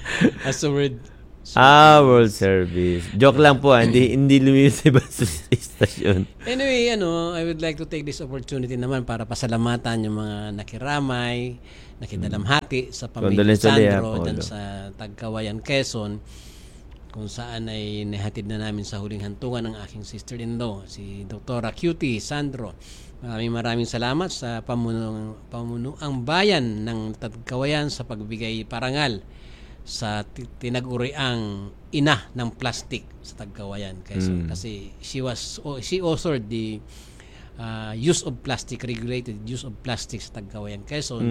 As a word. World Service. Joke lang po, hindi lumilis sa iba sa station. Anyway, I would like to take this opportunity naman para pasalamatan yung mga nakiramay, nakidalamhati sa pamilya Sandro dyan sa Tagkawayan, Quezon, kung saan ay nahatid na namin sa huling hantungan ng aking sister-in-law, si Dr. Cutie Sandro. Maraming salamat sa pamunuang bayan ng Tagkawayan sa pagbigay parangal sa tinag-uriang ina ng plastic sa Tagkawayan. Kasi she authored the use of plastic, regulated use of plastic sa Tagkawayan, Quezon.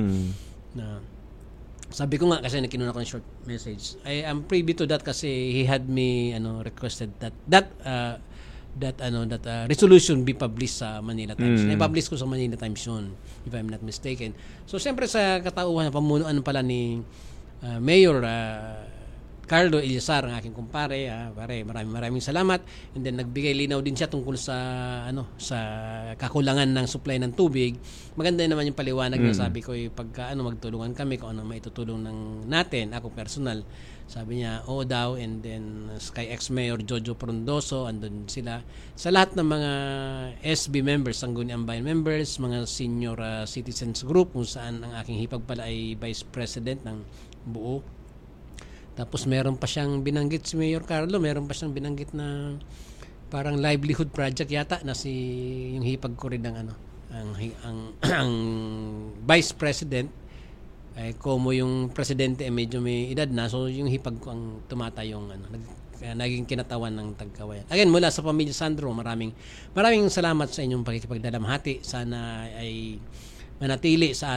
Sabi ko nga kasi nakinuna ko ng short message. I am privy to that kasi he had me requested that resolution be published sa Manila Times. Na-publish ko sa Manila Times yun, if I'm not mistaken. So siyempre sa katauhan na pamunuan pala ni Mayor Carlo Eliazar, ang aking kumpare, maraming salamat. And then nagbigay linaw din siya tungkol sa sa kakulangan ng supply ng tubig. Maganda naman yung paliwanag na sabi ko, pagka magtulungan kami kung ano maitutulong natin, ako personal. Sabi niya, oo daw, and then kay ex-mayor Jojo Frondoso, andun sila. Sa lahat ng mga SB members, Sangguniang Bayan members, mga senior citizens group, kung saan ang aking hipag pala ay vice president ng buo. Tapos meron pa siyang binanggit si Mayor Carlo, meron pa siyang binanggit na parang livelihood project yata na yung hipag ko rin ng ang vice president ay como yung presidente medyo may edad na, so yung hipag ko ang tumatayong naging kinatawan ng Tagkawayan. Again, mula sa pamilya Sandro, maraming salamat sa inyong pakikipagdalamhati. Sana ay manatili sa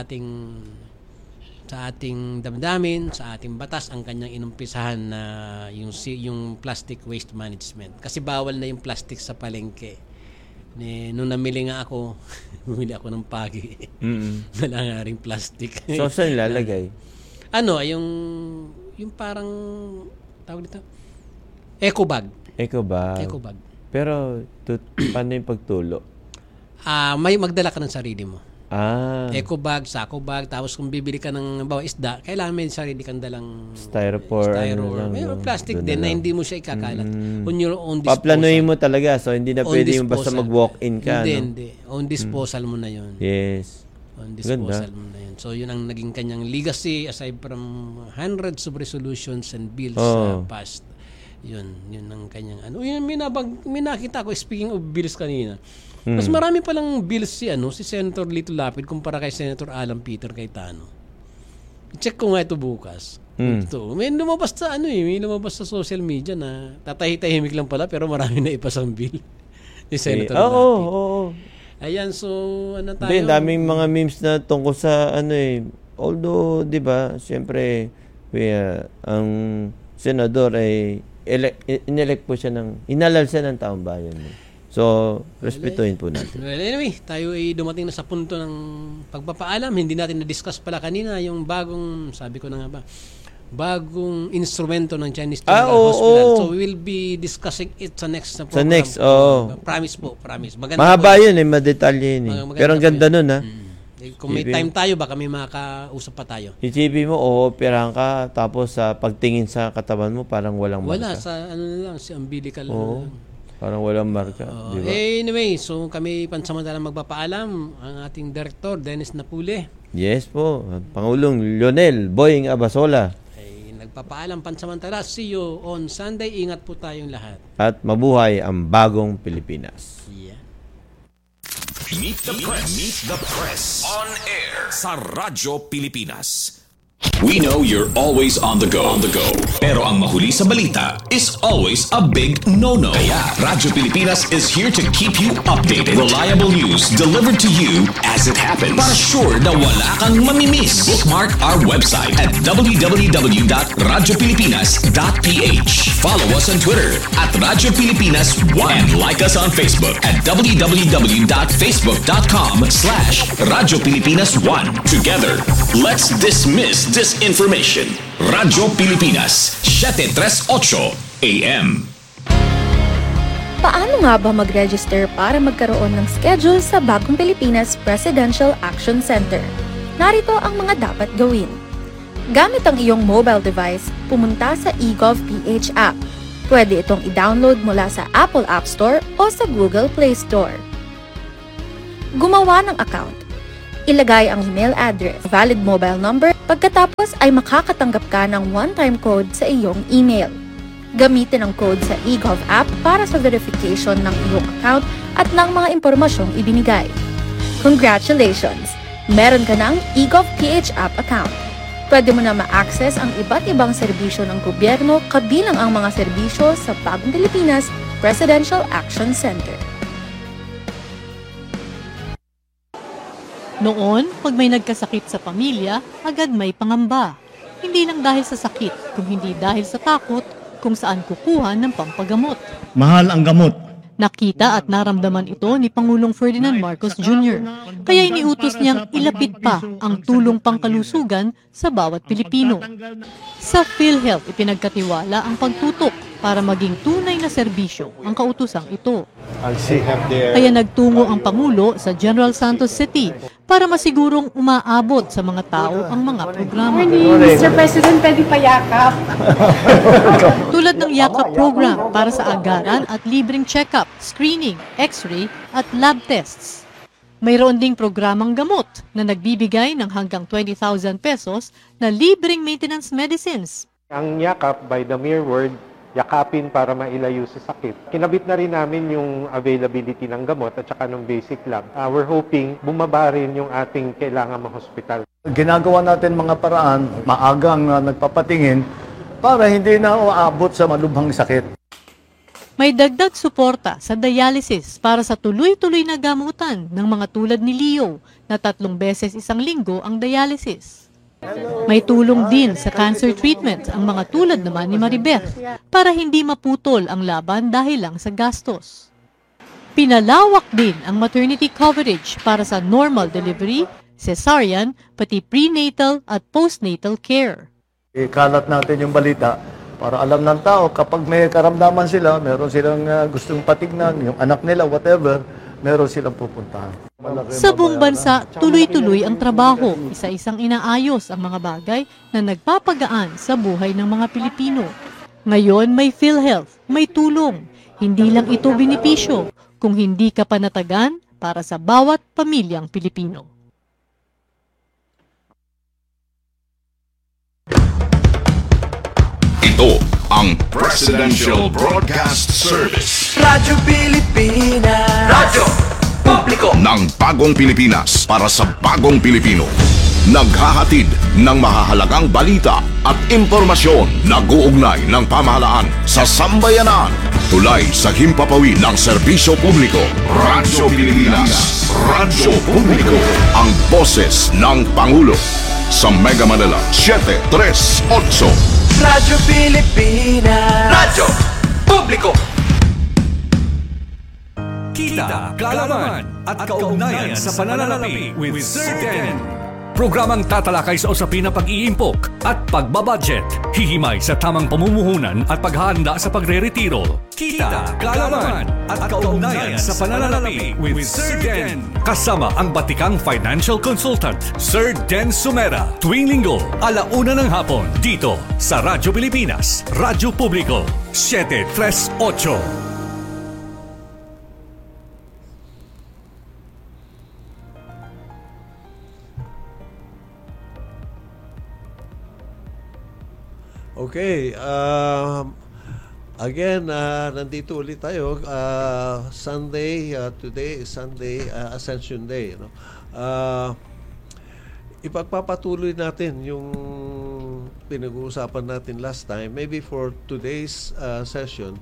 ating damdamin, sa ating batas ang kanyang inumpisahan na yung plastic waste management. Kasi bawal na yung plastic sa palengke. Nung namili nga ako, bumili ako ng pagi. Wala nga ring plastic. So, saan lalagay? Yung parang, tawag dito, eco bag. Pero, paano yung pagtulo? May magdala ka ng sarili mo. Eco bag, sako bag, tapos kung bibili ka ng isda, kailangan may sarili kang dalang styrofoam. May plastic din na hindi mo siya ikakalat. On your own disposal. Paplanuhin mo talaga, so hindi na pwede yung basta mag-walk-in ka. Hindi. On disposal mo na yun. Yes. On disposal mo na yun. So yun ang naging kanyang legacy aside from hundreds of resolutions and bills passed. Yun ang kanyang may nakita ko, speaking of bills kanina. Mas marami palang bills si Senator Lito Lapid kumpara kay Senator Alan Peter Cayetano. I-check ko nga ito bukas. May lumabas sa social media na tatahimik lang pala pero marami na ipasang bill ni Senator Lapid. Oo. Ayan, so tayo? Hindi, daming mga memes na tungkol sa although, di ba, siyempre, ang senador ay inelect po siya inalal siya ng taong bayan. So, respetuhin po natin. Well, anyway, tayo ay dumating na sa punto ng pagpapaalam. Hindi natin na-discuss pala kanina yung bagong instrumento ng Chinese General Hospital. So, we will be discussing it sa next na program. Promise. Maganda mahaba yun madetalye yun Pero ang ganda nun Kung may time tayo, baka may makakausap pa tayo. Isipin mo, operahan ka, tapos sa pagtingin sa katawan mo, parang walang marka. Wala, sa si umbilical. Parang walang marka. Diba? Anyway, so kami pansamantalang magpapaalam. Ang ating Director, Dennis Napule. Yes po. Pangulong Lionel Boying Abasola. Ay nagpapaalam pansamantala. See you on Sunday. Ingat po tayong lahat. At mabuhay ang bagong Pilipinas. Yeah. Meet the Press. On air sa Radyo Pilipinas. We know you're always on the go. Pero ang mahuli sa balita is always a big no-no. Kaya Radyo Pilipinas is here to keep you updated. Reliable news delivered to you as it happens. Para sure na wala kang mamimiss. Bookmark our website at www.radiopilipinas.ph. Follow us on Twitter at Radyo Pilipinas 1 and like us on Facebook at www.facebook.com/Radyo Pilipinas 1. Together, let's dismiss disinformation. Radyo Pilipinas, 738 AM. Paano nga ba mag-register para magkaroon ng schedule sa Bagong Pilipinas Presidential Action Center? Narito ang mga dapat gawin. Gamit ang iyong mobile device, pumunta sa eGovPH app. Pwede itong i-download mula sa Apple App Store o sa Google Play Store. Gumawa ng account. Ilagay ang email address, valid mobile number, pagkatapos ay makakatanggap ka ng one-time code sa iyong email. Gamitin ang code sa eGov app para sa verification ng iyong account at ng mga impormasyong ibinigay. Congratulations! Meron ka ng eGovPH app account. Pwede mo na ma-access ang iba't ibang serbisyo ng gobyerno kabilang ang mga serbisyo sa Bagong Pilipinas Presidential Action Center. Noon, pag may nagkasakit sa pamilya, agad may pangamba. Hindi lang dahil sa sakit, kung hindi dahil sa takot kung saan kukuha ng pampagamot. Mahal ang gamot. Nakita at naramdaman ito ni Pangulong Ferdinand Marcos Jr. Kaya iniutos niyang ilapit pa ang tulong pangkalusugan sa bawat Pilipino. Sa PhilHealth, ipinagkatiwala ang pagtutok para maging tunay na serbisyo ang kautusang ito. Kaya nagtungo ang Pangulo sa General Santos City para masigurong umaabot sa mga tao ang mga programa. Mr. President, pwede pa yakap. Tulad ng yakap program para sa agaran at libreng check-up, screening, x-ray at lab tests. Mayroon ding programang gamot na nagbibigay ng hanggang 20,000 pesos na libreng maintenance medicines. Ang yakap, by the mere word, yakapin para mailayo sa sakit. Kinabit na rin namin yung availability ng gamot at saka ng basic lab. We're hoping bumaba rin yung ating kailangan ma-hospital. Ginagawa natin mga paraan, maagang nagpapatingin para hindi na uabot sa malubhang sakit. May dagdag suporta sa dialysis para sa tuloy-tuloy na gamutan ng mga tulad ni Leo na 3 beses isang linggo ang dialysis. May tulong din sa cancer treatment ang mga tulad naman ni Maribeth para hindi maputol ang laban dahil lang sa gastos. Pinalawak din ang maternity coverage para sa normal delivery, cesarean, pati prenatal at postnatal care. Ikalat natin yung balita para alam ng tao kapag may karamdaman sila, meron silang gustong patignan, yung anak nila, whatever, meron silang pupuntahan. Sa buong bansa, tuloy-tuloy ang trabaho. Isa-isang inaayos ang mga bagay na nagpapagaan sa buhay ng mga Pilipino. Ngayon may PhilHealth, may tulong. Hindi lang ito benepisyo, kung hindi ka panatagan para sa bawat pamilyang Pilipino. Ito ang Presidential Broadcast Service. Radyo Pilipinas. Radyo Publiko ng Bagong Pilipinas para sa Bagong Pilipino. Naghahatid ng mahahalagang balita at impormasyon na guugnay ng pamahalaan sa sambayanan. Tulay sa himpapawid ng serbisyo publiko. Radyo Pilipinas. Radyo Publiko. Ang boses ng Pangulo. Sa Mega Manila, 738. Radyo Pilipinas. Radyo Publiko. Kita, kaalaman at kaugnayan sa pananalapi with Sir Dan. Programang tatalakay sa usapin ng pag-iimpok at pagbabudget. Hihimay sa tamang pamumuhunan at paghahanda sa pagre-retiro. Kita, kaalaman at kaugnayan sa pananalapi with Sir Dan. Kasama ang batikang financial consultant, Sir Dan Sumera. Tuwing linggo, 1:00 ng hapon, dito sa Radyo Pilipinas, Radyo Publiko, 738. Okay, again, nandito ulit tayo. Sunday, today is Sunday, Ascension Day. No? Ipagpapatuloy natin yung pinag-uusapan natin last time. Maybe for today's session,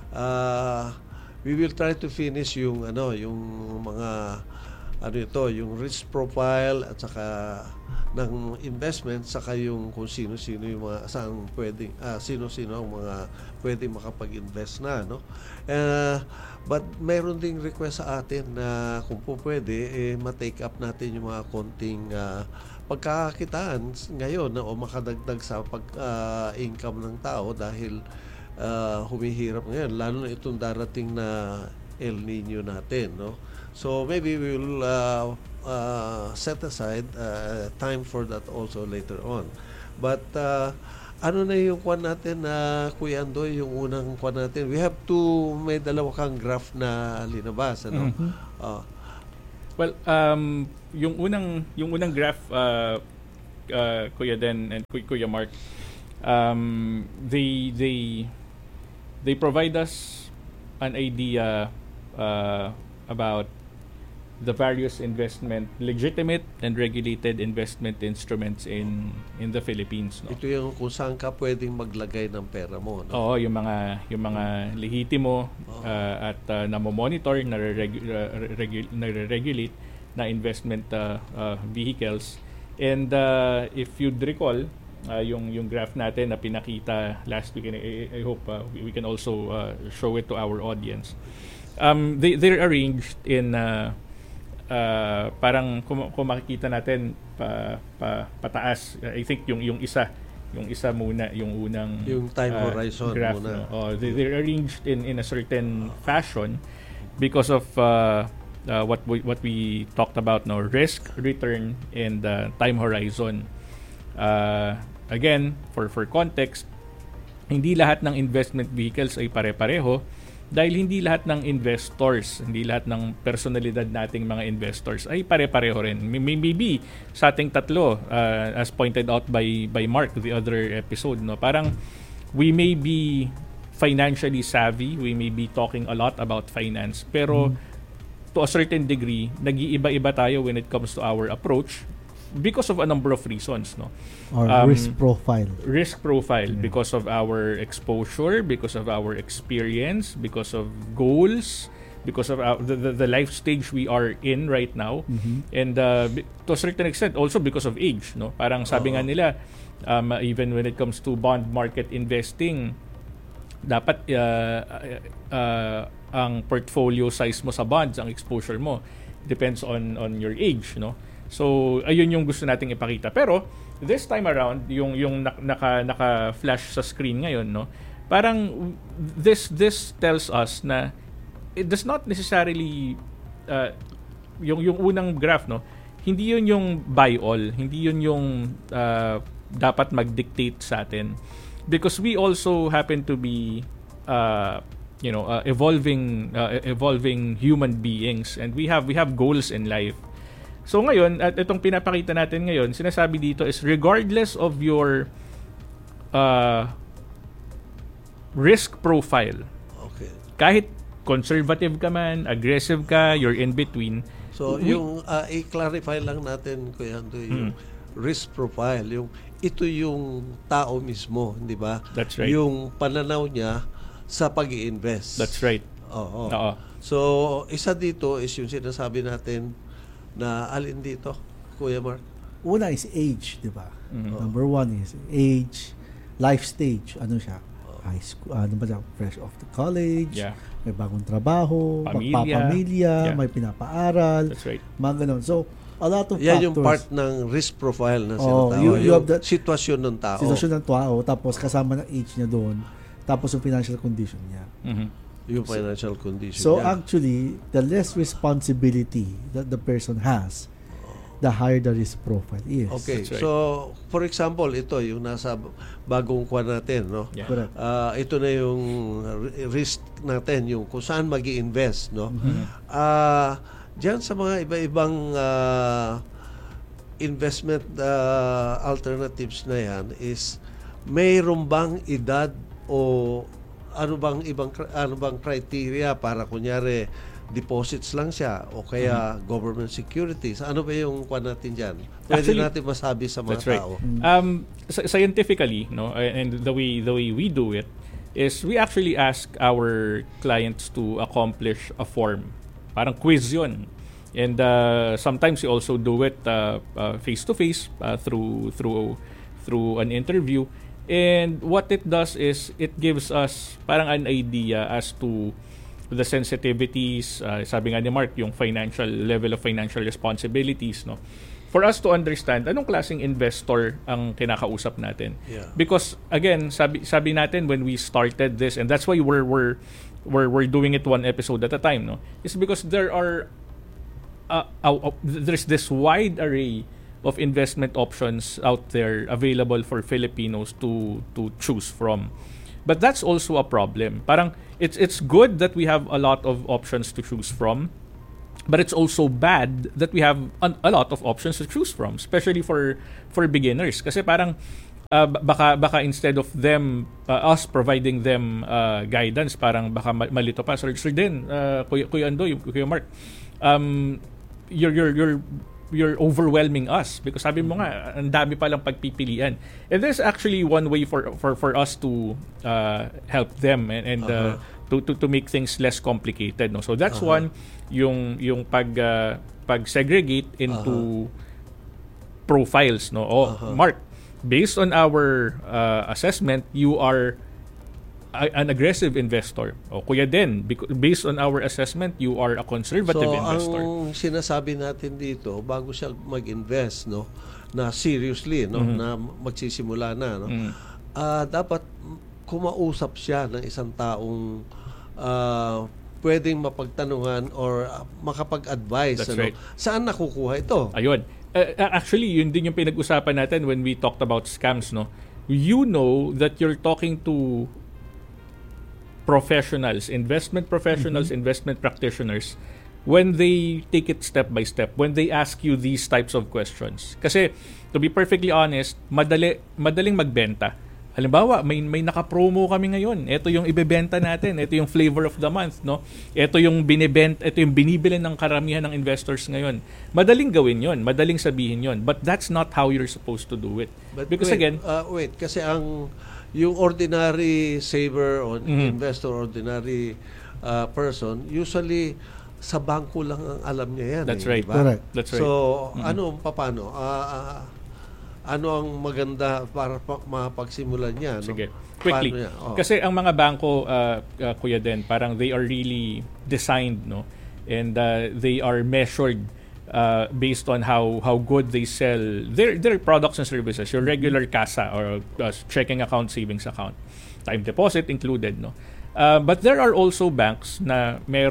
we will try to finish yung mga yung risk profile at saka ng investment, saka yung kung sino-sino yung mga saan pwedeng sino-sino ang mga pwedeng makapag-invest na, no? But mayroon ding request sa atin na kung po pwede ma-take up natin yung mga konting pagkakakitaan ngayon o makadagdag sa income ng tao dahil humihirap ngayon, lalo na itong darating na El Nino natin, no? So maybe we will set aside time for that also later on. But ano na yung kwan natin na Kuya Andoy, yung unang kwan natin? We have to may dalawa kang graph na linabas, ano? Well, yung unang graph, Kuya Den and Kuya Mark, they provide us an idea about the various legitimate and regulated investment instruments in the Philippines. No? Ito yung kung saan ka pwedeng maglagay ng pera mo. No? Oo, yung mga lehitimo at namomonitor, nare-regulate na investment vehicles. And if you'd recall, yung graph natin na pinakita last week, and I hope we can also show it to our audience. They're arranged in parang kung makikita natin pataas, I think yung isa muna, yung unang yung time horizon graph, muna. No? They're arranged in a certain fashion because of what we talked about, no, risk, return, and time horizon. Again, for context, hindi lahat ng investment vehicles ay pare-pareho dahil hindi lahat ng investors, hindi lahat ng personalidad nating mga investors ay pare-pareho rin. Maybe sa ating tatlo, as pointed out by Mark the other episode, no, parang we may be financially savvy, we may be talking a lot about finance, pero to a certain degree, nag-iiba-iba tayo when it comes to our approach because of a number of reasons, no. Or risk profile. Risk profile, because of our exposure, because of our experience, because of goals, because of the life stage we are in right now, and to a certain extent also because of age, no. Parang sabi nga nila, even when it comes to bond market investing, dapat ang portfolio size mo sa bonds, ang exposure mo depends on your age, no. So ayun yung gusto nating ipakita. Pero this time around, yung naka-flash sa screen ngayon, no, parang this tells us na it does not necessarily yung unang graph, no, hindi yun yung buy all, hindi yun yung dapat mag-dictate sa atin, because we also happen to be evolving human beings, and we have goals in life. So ngayon, at itong pinapakita natin ngayon, sinasabi dito is regardless of your risk profile, okay, kahit conservative ka man, aggressive ka, you're in between. So yung i-clarify lang natin, Kuya Andoy, yung risk profile, ito yung tao mismo, di ba? That's right. Yung pananaw niya sa pag-i-invest. That's right. Oo. Oo. So isa dito is yung sinasabi natin na alin dito, Kuya Mark? Una is age, di ba? Number one is age, life stage. Ano siya? High school, ano ba siya? Fresh off the college, may bagong trabaho, magpapamilya, may pinapaaral. That's right. Mga ganun. So, a lot of yan factors. yung part ng risk profile na sinatawag. You have that sitwasyon ng tao. Sitwasyon ng tao, tapos kasama ng age niya doon, tapos yung financial condition niya. Yung financial condition. So actually, the less responsibility that the person has, the higher the risk profile is. Okay. Right. So, for example, ito yung nasa bagong kwan natin, no? Correct. Ito na yung risk natin, yung kung saan mag-i-invest, no? Diyan sa mga iba-ibang investment alternatives na yan is mayroon bang edad o ano bang criteria para kunyari deposits lang siya o kaya government securities? Ano ba yung kwan natin diyan? Pwede natin masabi sa mga tao. Scientifically, no, and the way we do it is we actually ask our clients to accomplish a form. Parang quiz yun. And sometimes we also do it face to face through an interview. And what it does is it gives us parang an idea as to the sensitivities, sabi nga ni Mark, yung financial level of financial responsibilities, no, for us to understand anong klaseng investor ang kinakausap natin. Because again, sabi natin when we started this, and that's why we're doing it one episode at a time, no, is because there's this wide array of investment options out there available for Filipinos to choose from. But that's also a problem. Parang it's good that we have a lot of options to choose from, but it's also bad that we have a lot of options to choose from, especially for beginners. Kasi parang baka instead of them us providing them guidance, parang baka malito pa Sir din, Kuya Andoy, Kuya Mark, you're overwhelming us because sabi mo nga ang dami pa lang pagpipilian, and there's actually one way for us to help them and to make things less complicated, no? So that's one, yung pag segregate into profiles, no? Mark, based on our assessment, you are an aggressive investor. O Kuya din, based on our assessment, you are a conservative investor. So ang sinasabi natin dito, bago siya mag-invest, no, na seriously, no, na magsisimula na, no, dapat kumausap siya ng isang taong pwedeng mapagtanungan or makapag-advise. That's ano, right. Saan nakukuha ito? Ayun. Actually, yun din yung pinag-usapan natin when we talked about scams, no? You know that you're talking to professionals, investment professionals, investment practitioners, when they take it step by step, when they ask you these types of questions. Kasi, to be perfectly honest, madaling magbenta. Halimbawa, may naka-promo kami ngayon. Ito yung ibebenta natin. Ito yung flavor of the month, no? Ito yung binibili ng karamihan ng investors ngayon. Madaling gawin yon, madaling sabihin yon. But that's not how you're supposed to do it. But because again, kasi yung ordinary saver or investor, ordinary person, usually sa bangko lang ang alam niya yan. That's right. Diba? Correct. That's right. So, paano? Ano ang maganda para mapagsimulan niya? No? Sige. Quickly. Kasi ang mga bangko, Kuya Den, parang they are really designed, no? And they are measured based on how good they sell their products and services. Your regular CASA or checking account, savings account, time deposit included, no? But there are also banks na may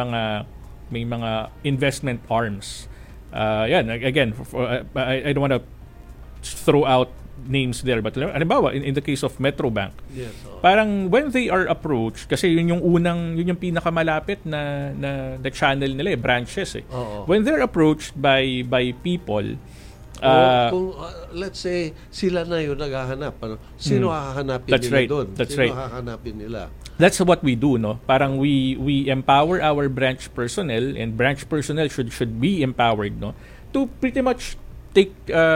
mga investment arms. Yan, again, I don't want to throw out names there, but halimbawa in the case of Metro Bank, yes, parang when they are approached, kasi yun yung pinakamalapit na channel nila, branches eh. When they're approached by people, kung let's say sila na yung naghahanap, sino hahanapin nila doon? Sino hahanapin nila? That's what we do, no? Parang we empower our branch personnel, and branch personnel should be empowered, no, to pretty much take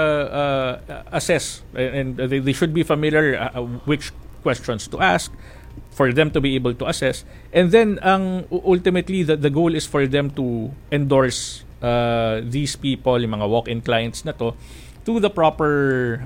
assess, and they should be familiar which questions to ask for them to be able to assess, and then ultimately the goal is for them to endorse these people, yung mga walk-in clients na to the proper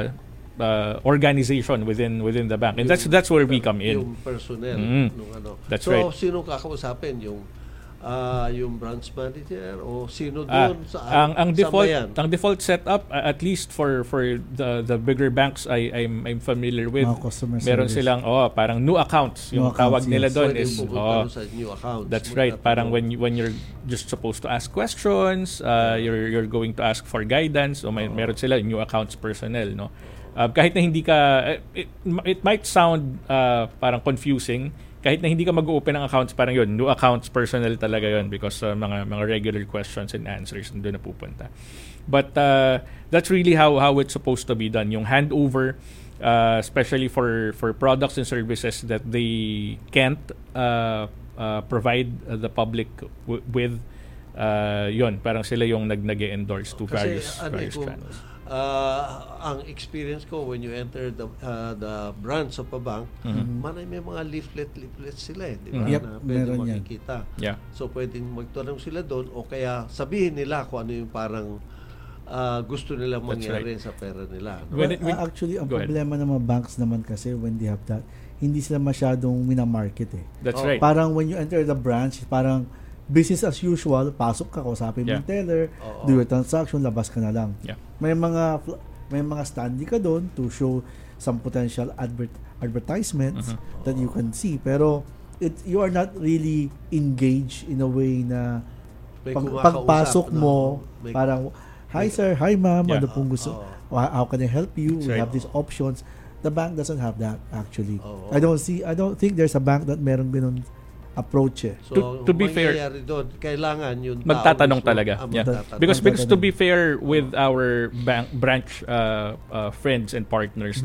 organization within the bank, and that's where we come in. Yung personnel nung ano. That's right. So sino kakausapin, yung branch manager o sino doon sa ang default setup, at least for the bigger banks I'm familiar with, meron silang parang new accounts, yung tawag nila doon is sa new accounts. That's right. Parang when you're just supposed to ask questions, you're going to ask for guidance, o meron sila new accounts personnel, no? Kahit na hindi ka it might sound parang confusing. Kahit na hindi ka mag-open ng accounts, parang yun, new accounts personnel talaga yun, because mga regular questions and answers doon na pupunta. But that's really how it's supposed to be done. Yung handover, especially for products and services that they can't provide the public with, yun, parang sila yung nag-endorse to various channels. Ang experience ko when you enter the branch of a bank, may mga leaflets sila di ba? Yep, Na pwede makikita. Yeah. So pwedeng magtanong sila doon, o kaya sabihin nila kung ano yung parang gusto nila mangyari sa pera nila. No? Actually, ang problema ng mga banks naman kasi when they have that, hindi sila masyadong minamarket eh. That's right. Parang when you enter the branch, parang business as usual, pasok ka, kausapin mo yung teller, do your transaction, labas ka na lang. Yeah. May mga standee ka doon to show some potential advertisements that you can see, pero you are not really engaged in a way na pagpasok mo, parang hi sir, hi ma'am, ano pong gusto, how can I help you? We have these options. The bank doesn't have that actually. I don't think there's a bank that meron ganun approach eh. So, to be fair, doon, kailangan yung magtatanong talaga. Because to be fair with our branch friends and partners,